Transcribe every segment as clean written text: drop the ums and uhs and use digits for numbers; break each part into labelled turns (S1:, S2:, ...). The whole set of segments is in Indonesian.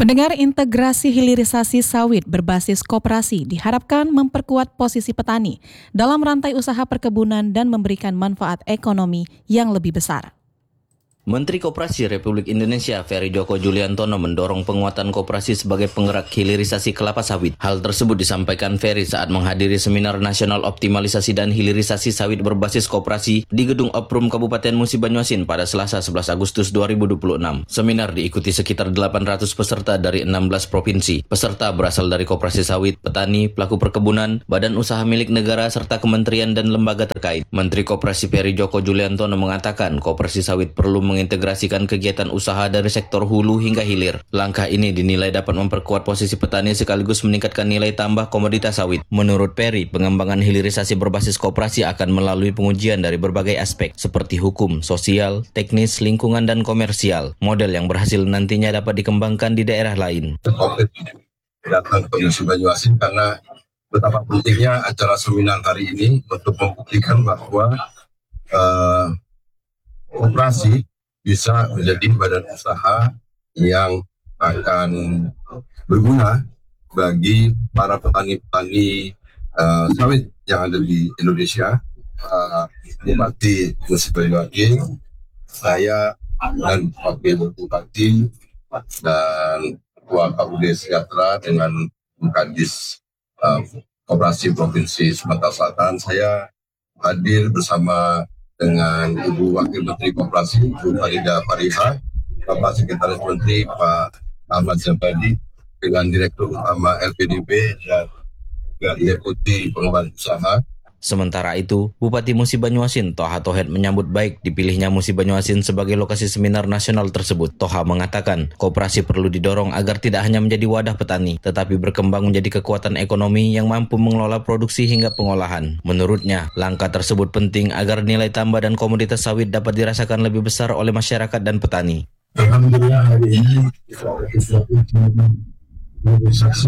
S1: Pendengar, integrasi hilirisasi sawit berbasis koperasi diharapkan memperkuat posisi petani dalam rantai usaha perkebunan dan memberikan manfaat ekonomi yang lebih besar.
S2: Menteri Koperasi Republik Indonesia Ferry Joko Juliantono mendorong penguatan koperasi sebagai penggerak hilirisasi kelapa sawit. Hal tersebut disampaikan Ferry saat menghadiri Seminar Nasional Optimalisasi dan Hilirisasi Sawit Berbasis Koperasi di Gedung Oprum Kabupaten Musi Banyuasin pada Selasa 11 Agustus 2026. Seminar diikuti sekitar 800 peserta dari 16 provinsi. Peserta berasal dari koperasi sawit, petani, pelaku perkebunan, badan usaha milik negara, serta kementerian dan lembaga terkait. Menteri Koperasi Ferry Joko Juliantono mengatakan koperasi sawit perlu mengintegrasikan kegiatan usaha dari sektor hulu hingga hilir. Langkah ini dinilai dapat memperkuat posisi petani sekaligus meningkatkan nilai tambah komoditas sawit. Menurut Ferry, pengembangan hilirisasi berbasis koperasi akan melalui pengujian dari berbagai aspek seperti hukum, sosial, teknis, lingkungan, dan komersial. Model yang berhasil nantinya dapat dikembangkan di daerah lain.
S3: Datang ke Musi Banyuasin karena betapa pentingnya acara seminar hari ini untuk membuktikan bahwa koperasi bisa menjadi badan usaha yang akan berguna bagi para petani-petani sawit yang ada di Indonesia. Bupati Musi Banyuasin, saya dan Wakil Bupati dan Ketua KUD Sejahtera dengan Kadis Koperasi Provinsi Sumatera Selatan, saya hadir bersama dengan Ibu Wakil Menteri Koperasi, Bu Farida Fariha, Bapak Sekretaris Menteri Pak Ahmad Zabadi, dengan Direktur Utama LPDB dan Deputi Pengembangan Usaha.
S2: Sementara itu, Bupati Musi Banyuasin, Toha Tohet menyambut baik dipilihnya Musi Banyuasin sebagai lokasi seminar nasional tersebut. Toha mengatakan, koperasi perlu didorong agar tidak hanya menjadi wadah petani, tetapi berkembang menjadi kekuatan ekonomi yang mampu mengelola produksi hingga pengolahan. Menurutnya, langkah tersebut penting agar nilai tambah dan komoditas sawit dapat dirasakan lebih besar oleh masyarakat dan petani.
S4: Alhamdulillah hari ini kita ada hilirisasi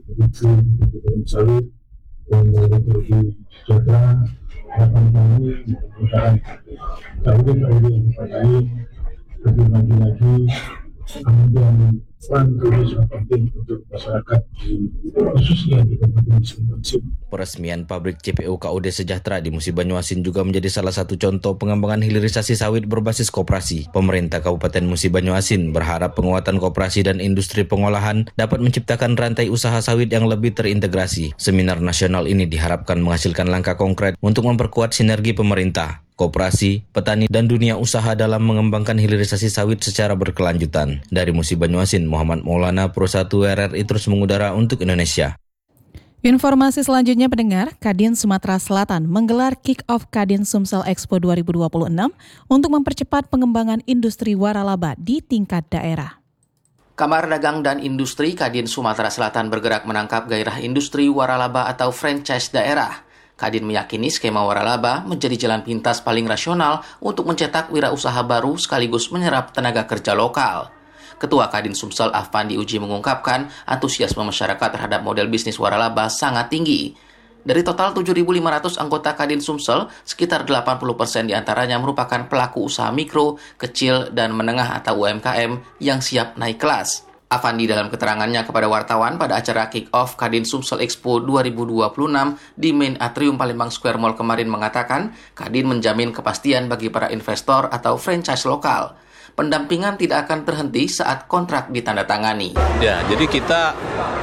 S4: sawit dan dari sejahtera harapan kami merupakan kaum yang baik lebih maju lagi, kemudian peran ini sangat penting untuk masyarakat khususnya di Kabupaten Musi Banyuasin.
S2: Peresmian pabrik CPO KUD Sejahtera di Musi Banyuasin juga menjadi salah satu contoh pengembangan hilirisasi sawit berbasis koperasi. Pemerintah Kabupaten Musi Banyuasin berharap penguatan koperasi dan industri pengolahan dapat menciptakan rantai usaha sawit yang lebih terintegrasi. Seminar nasional ini diharapkan menghasilkan langkah konkret untuk memperkuat sinergi pemerintah, koperasi, petani, dan dunia usaha dalam mengembangkan hilirisasi sawit secara berkelanjutan. Dari Musi Banyuasin, Muhammad Maulana, Pro 1 RRI terus mengudara untuk Indonesia.
S1: Informasi selanjutnya, pendengar, Kadin Sumatera Selatan menggelar Kick-Off Kadin Sumsel Expo 2026 untuk mempercepat pengembangan industri waralaba di tingkat daerah.
S5: Kamar Dagang dan Industri Kadin Sumatera Selatan bergerak menangkap gairah industri waralaba atau franchise daerah. Kadin meyakini skema waralaba menjadi jalan pintas paling rasional untuk mencetak wirausaha baru sekaligus menyerap tenaga kerja lokal. Ketua Kadin Sumsel Afandi Uji mengungkapkan antusiasme masyarakat terhadap model bisnis waralaba sangat tinggi. Dari total 7.500 anggota Kadin Sumsel, sekitar 80% diantaranya merupakan pelaku usaha mikro, kecil, dan menengah atau UMKM yang siap naik kelas. Afandi dalam keterangannya kepada wartawan pada acara Kick-Off Kadin Sumsel Expo 2026 di Main Atrium Palembang Square Mall kemarin mengatakan, Kadin menjamin kepastian bagi para investor atau franchise lokal. Pendampingan tidak akan terhenti saat kontrak ditandatangani.
S6: Ya, jadi kita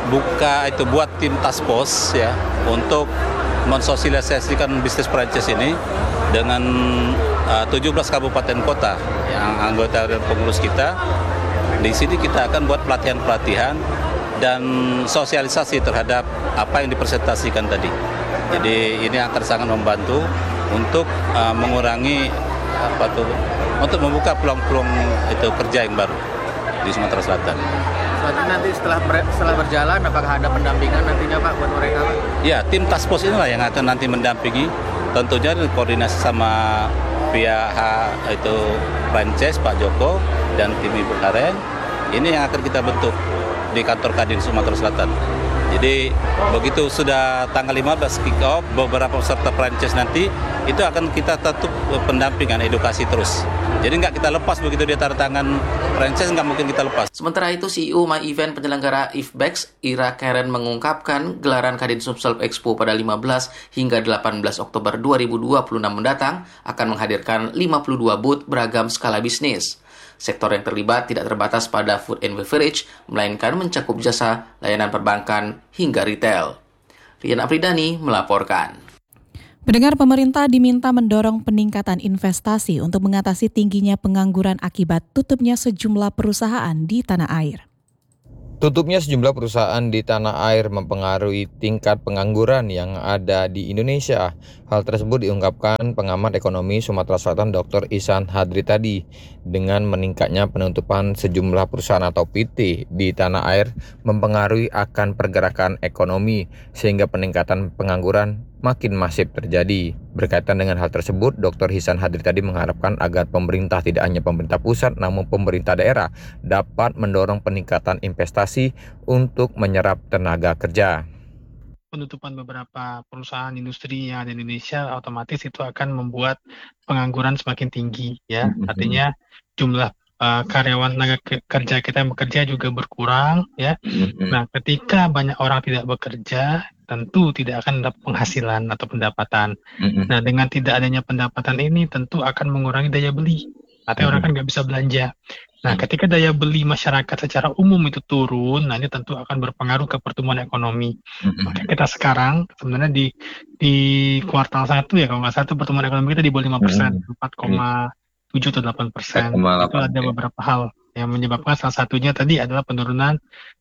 S6: buat tim task force ya untuk mensosialisasikan bisnis franchise ini dengan 17 kabupaten kota yang anggota dan pengurus kita. Di sini kita akan buat pelatihan-pelatihan dan sosialisasi terhadap apa yang dipresentasikan tadi. Jadi ini akan sangat membantu untuk mengurangi untuk membuka peluang-peluang itu kerja yang baru di Sumatera Selatan.
S5: Berarti nanti setelah berjalan, apakah ada pendampingan nantinya Pak buat mereka Pak?
S6: Ya, tim task force inilah yang akan nanti mendampingi, tentunya koordinasi sama pihak itu franchise Pak Joko dan tim Ibu Karen. Ini yang akan kita bentuk di kantor Kadin Sumatera Selatan. Jadi begitu sudah tanggal 15 kick off, beberapa peserta franchise nanti itu akan kita tetap pendampingan edukasi terus. Jadi nggak kita lepas begitu dia taruh tangan franchise, nggak mungkin kita lepas.
S5: Sementara itu, CEO My Event penyelenggara IFBEX, Ira Karen mengungkapkan gelaran Kadin Sumsel Expo pada 15 hingga 18 Oktober 2026 mendatang akan menghadirkan 52 booth beragam skala bisnis. Sektor yang terlibat tidak terbatas pada food and beverage, melainkan mencakup jasa, layanan perbankan, hingga retail. Rian Apridani melaporkan.
S1: Pendengar, pemerintah diminta mendorong peningkatan investasi untuk mengatasi tingginya pengangguran akibat tutupnya sejumlah perusahaan di tanah air.
S7: Tutupnya sejumlah perusahaan di tanah air mempengaruhi tingkat pengangguran yang ada di Indonesia. Hal tersebut diungkapkan pengamat ekonomi Sumatera Selatan Dr. Ihsan Hadritadi. Dengan meningkatnya penutupan sejumlah perusahaan atau PT di tanah air mempengaruhi akan pergerakan ekonomi sehingga peningkatan pengangguran makin masif terjadi. Berkaitan dengan hal tersebut, Dr. Ihsan Hadritadi mengharapkan agar pemerintah, tidak hanya pemerintah pusat namun pemerintah daerah, dapat mendorong peningkatan investasi untuk menyerap tenaga kerja.
S8: Penutupan beberapa perusahaan industri yang ada di Indonesia otomatis itu akan membuat pengangguran semakin tinggi, ya. Artinya jumlah karyawan tenaga kerja kita yang bekerja juga berkurang, ya. Nah, ketika banyak orang tidak bekerja, tentu tidak akan dapat penghasilan atau pendapatan. Nah, dengan tidak adanya pendapatan ini tentu akan mengurangi daya beli. Artinya orang kan nggak bisa belanja. Nah, ketika daya beli masyarakat secara umum itu turun, nah ini tentu akan berpengaruh ke pertumbuhan ekonomi. Maka kita sekarang sebenarnya di kuartal 1 ya, kalau nggak salah itu pertumbuhan ekonomi kita di bawah 5%, 4,7 atau 8%. Itu ada beberapa hal yang menyebabkan, salah satunya tadi adalah penurunan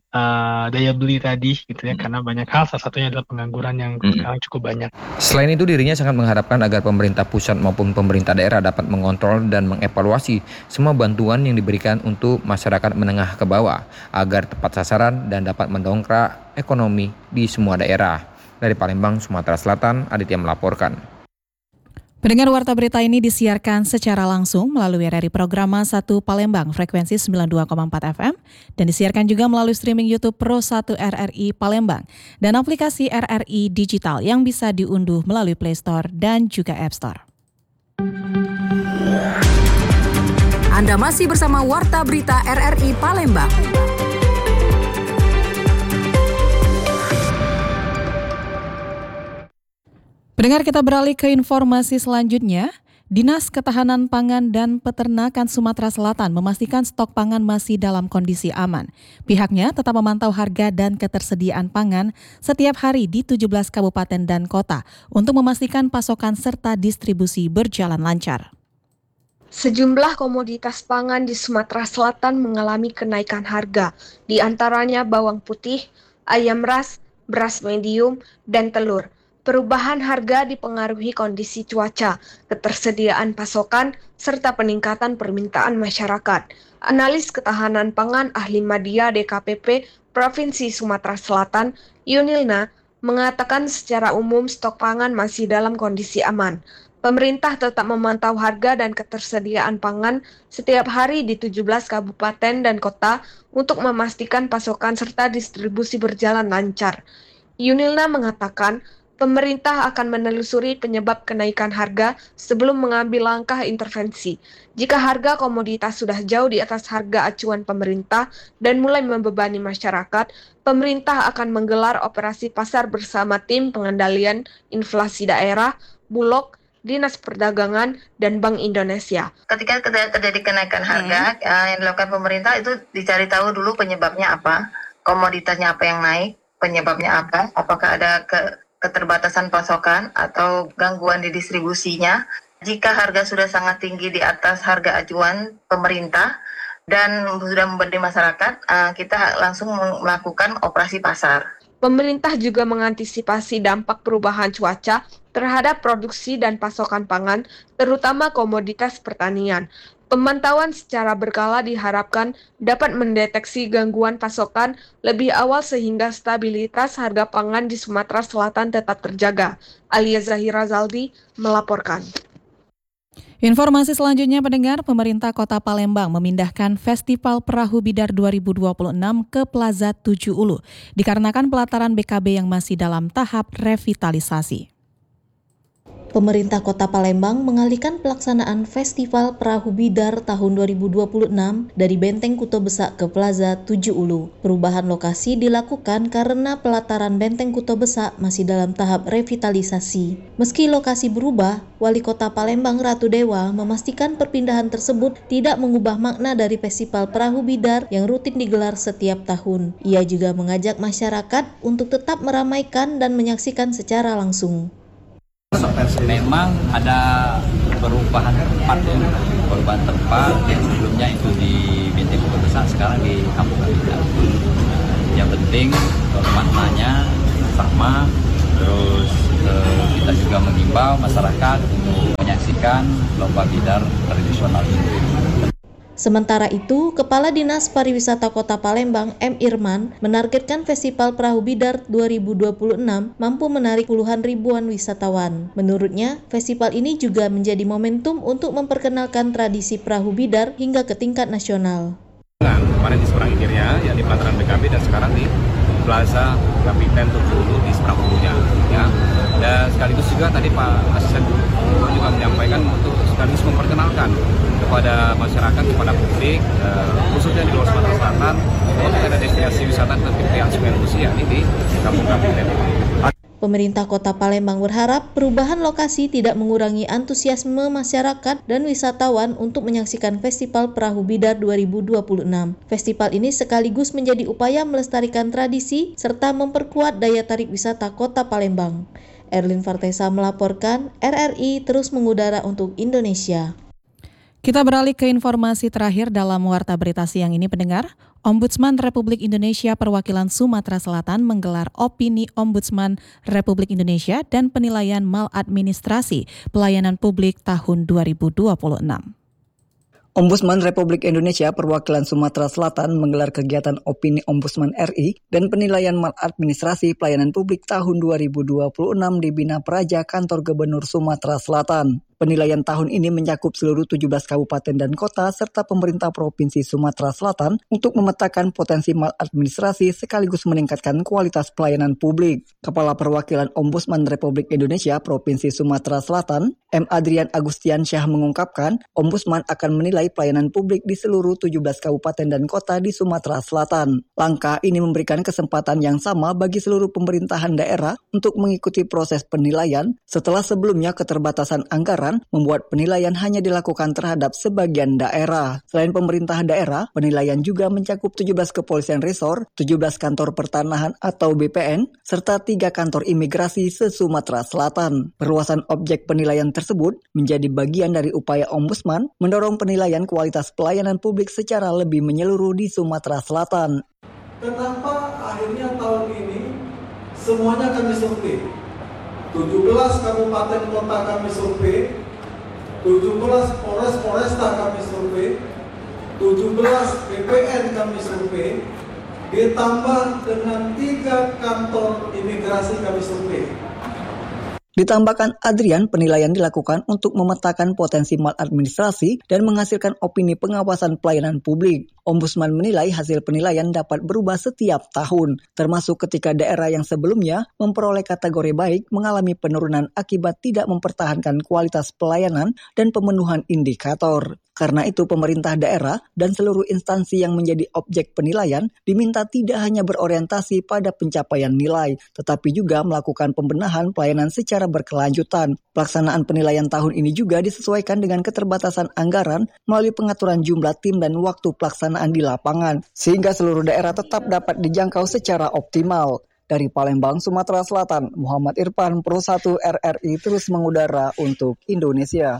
S8: daya beli tadi gitu ya, karena banyak hal, salah satunya adalah pengangguran yang sekarang cukup banyak.
S7: Selain itu, dirinya sangat mengharapkan agar pemerintah pusat maupun pemerintah daerah dapat mengontrol dan mengevaluasi semua bantuan yang diberikan untuk masyarakat menengah ke bawah agar tepat sasaran dan dapat mendongkrak ekonomi di semua daerah. Dari Palembang, Sumatera Selatan, Aditya melaporkan.
S1: Pendengar, warta berita ini disiarkan secara langsung melalui RRI Programa 1 Palembang frekuensi 92,4 FM dan disiarkan juga melalui streaming YouTube Pro 1 RRI Palembang dan aplikasi RRI Digital yang bisa diunduh melalui Play Store dan juga App Store.
S9: Anda masih bersama Warta Berita RRI Palembang.
S1: Pendengar, kita beralih ke informasi selanjutnya. Dinas Ketahanan Pangan dan Peternakan Sumatera Selatan memastikan stok pangan masih dalam kondisi aman. Pihaknya tetap memantau harga dan ketersediaan pangan setiap hari di 17 kabupaten dan kota untuk memastikan pasokan serta distribusi berjalan lancar.
S10: Sejumlah komoditas pangan di Sumatera Selatan mengalami kenaikan harga, di antaranya bawang putih, ayam ras, beras medium, dan telur. Perubahan harga dipengaruhi kondisi cuaca, ketersediaan pasokan, serta peningkatan permintaan masyarakat. Analis ketahanan pangan ahli Madya DKPP Provinsi Sumatera Selatan, Yunilna, mengatakan secara umum stok pangan masih dalam kondisi aman. Pemerintah tetap memantau harga dan ketersediaan pangan setiap hari di 17 kabupaten dan kota untuk memastikan pasokan serta distribusi berjalan lancar. Yunilna mengatakan, pemerintah akan menelusuri penyebab kenaikan harga sebelum mengambil langkah intervensi. Jika harga komoditas sudah jauh di atas harga acuan pemerintah dan mulai membebani masyarakat, pemerintah akan menggelar operasi pasar bersama tim pengendalian inflasi daerah, Bulog, Dinas Perdagangan, dan Bank Indonesia.
S11: Ketika terjadi kenaikan harga, yang dilakukan pemerintah itu dicari tahu dulu penyebabnya apa, komoditasnya apa yang naik, penyebabnya apa, apakah ada keterbatasan pasokan atau gangguan di distribusinya. Jika harga sudah sangat tinggi di atas harga acuan pemerintah dan sudah membebani masyarakat, kita langsung melakukan operasi pasar.
S10: Pemerintah juga mengantisipasi dampak perubahan cuaca terhadap produksi dan pasokan pangan, terutama komoditas pertanian. Pemantauan secara berkala diharapkan dapat mendeteksi gangguan pasokan lebih awal sehingga stabilitas harga pangan di Sumatera Selatan tetap terjaga. Alia Zahira Zaldi melaporkan.
S1: Informasi selanjutnya pendengar, pemerintah Kota Palembang memindahkan Festival Perahu Bidar 2026 ke Plaza 7 Ulu dikarenakan pelataran BKB yang masih dalam tahap revitalisasi.
S12: Pemerintah Kota Palembang mengalihkan pelaksanaan Festival Perahu Bidar tahun 2026 dari Benteng Kuto Besak ke Plaza 7 Ulu. Perubahan lokasi dilakukan karena pelataran Benteng Kuto Besak masih dalam tahap revitalisasi. Meski lokasi berubah, Wali Kota Palembang Ratu Dewa memastikan perpindahan tersebut tidak mengubah makna dari Festival Perahu Bidar yang rutin digelar setiap tahun. Ia juga mengajak masyarakat untuk tetap meramaikan dan menyaksikan secara langsung.
S13: Memang ada perubahan tempat yang sebelumnya itu di Benteng Kuto Besak, sekarang di Kampung Bidar. Yang penting maknanya sama, terus kita juga mengimbau masyarakat untuk menyaksikan lomba bidar tradisional ini.
S12: Sementara itu, Kepala Dinas Pariwisata Kota Palembang M. Irman menargetkan Festival Perahu Bidar 2026 mampu menarik puluhan ribuan wisatawan. Menurutnya, festival ini juga menjadi momentum untuk memperkenalkan tradisi perahu bidar hingga ke tingkat nasional.
S14: Kemarin di Seberang Ikirnya, ya di pelataran BKB, dan sekarang di Plaza Kapiten Tujuh di Seberang Ulunya. Ya. Dan sekaligus juga tadi Pak Asisten juga menyampaikan untuk sekaligus memperkenalkan kepada masyarakat, kepada publik, khususnya di luar Sumatera Selatan, bahwa kita ada destinasi wisata yang Sungai Lusi, yakni di Kampung Kapiten.
S12: Pemerintah Kota Palembang berharap perubahan lokasi tidak mengurangi antusiasme masyarakat dan wisatawan untuk menyaksikan Festival Perahu Bidar 2026. Festival ini sekaligus menjadi upaya melestarikan tradisi serta memperkuat daya tarik wisata Kota Palembang. Erlin Fartesa melaporkan, RRI terus mengudara untuk Indonesia.
S1: Kita beralih ke informasi terakhir dalam Warta Berita Siang ini pendengar. Ombudsman Republik Indonesia Perwakilan Sumatera Selatan menggelar opini Ombudsman Republik Indonesia dan penilaian maladministrasi pelayanan publik tahun 2026.
S15: Ombudsman Republik Indonesia Perwakilan Sumatera Selatan menggelar kegiatan opini Ombudsman RI dan penilaian maladministrasi pelayanan publik tahun 2026 di Bina Praja Kantor Gubernur Sumatera Selatan. Penilaian tahun ini mencakup seluruh 17 kabupaten dan kota serta pemerintah Provinsi Sumatera Selatan untuk memetakan potensi maladministrasi sekaligus meningkatkan kualitas pelayanan publik. Kepala Perwakilan Ombudsman Republik Indonesia Provinsi Sumatera Selatan, M. Adrian Agustiansyah mengungkapkan, Ombudsman akan menilai pelayanan publik di seluruh 17 kabupaten dan kota di Sumatera Selatan. Langkah ini memberikan kesempatan yang sama bagi seluruh pemerintahan daerah untuk mengikuti proses penilaian setelah sebelumnya keterbatasan anggaran membuat penilaian hanya dilakukan terhadap sebagian daerah. Selain pemerintah daerah, penilaian juga mencakup 17 kepolisian resor, 17 kantor pertanahan atau BPN, serta 3 kantor imigrasi se-Sumatera Selatan. Perluasan objek penilaian tersebut menjadi bagian dari upaya Ombudsman mendorong penilaian kualitas pelayanan publik secara lebih menyeluruh di Sumatera Selatan.
S16: Kenapa akhirnya tahun ini semuanya kami survei? 17 kabupaten kota kami survei, 17 Polres-Polresta kami survei, 17 BPN kami survei, ditambah dengan 3 kantor imigrasi kami survei.
S15: Ditambahkan Adrian, penilaian dilakukan untuk memetakan potensi maladministrasi dan menghasilkan opini pengawasan pelayanan publik. Ombudsman menilai hasil penilaian dapat berubah setiap tahun, termasuk ketika daerah yang sebelumnya memperoleh kategori baik mengalami penurunan akibat tidak mempertahankan kualitas pelayanan dan pemenuhan indikator. Karena itu pemerintah daerah dan seluruh instansi yang menjadi objek penilaian diminta tidak hanya berorientasi pada pencapaian nilai, tetapi juga melakukan pembenahan pelayanan secara berkelanjutan. Pelaksanaan penilaian tahun ini juga disesuaikan dengan keterbatasan anggaran melalui pengaturan jumlah tim dan waktu pelaksanaan di lapangan, sehingga seluruh daerah tetap dapat dijangkau secara optimal. Dari Palembang, Sumatera Selatan, Muhammad Irfan, Pro 1 RRI terus mengudara untuk Indonesia.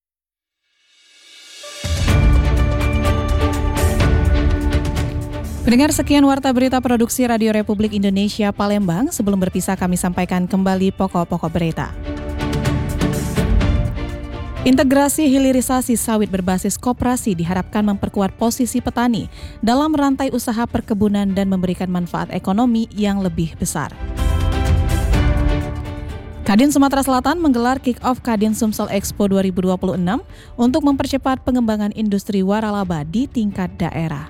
S1: Pendengar, sekian Warta Berita Produksi Radio Republik Indonesia Palembang. Sebelum berpisah kami sampaikan kembali pokok-pokok berita. Integrasi hilirisasi sawit berbasis koperasi diharapkan memperkuat posisi petani dalam rantai usaha perkebunan dan memberikan manfaat ekonomi yang lebih besar. Kadin Sumatera Selatan menggelar kick-off Kadin Sumsel Expo 2026 untuk mempercepat pengembangan industri waralaba di tingkat daerah.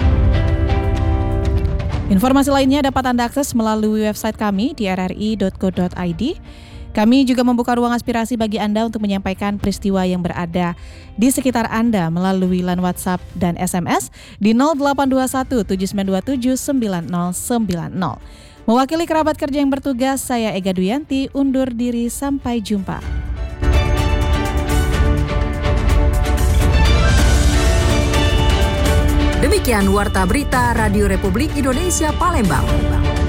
S1: Informasi lainnya dapat Anda akses melalui website kami di rri.co.id. Kami juga membuka ruang aspirasi bagi Anda untuk menyampaikan peristiwa yang berada di sekitar Anda melalui line WhatsApp dan SMS di 0821 7927 9090. Mewakili kerabat kerja yang bertugas, saya Ega Duyanti undur diri, sampai jumpa.
S9: Demikian Warta Berita Radio Republik Indonesia Palembang.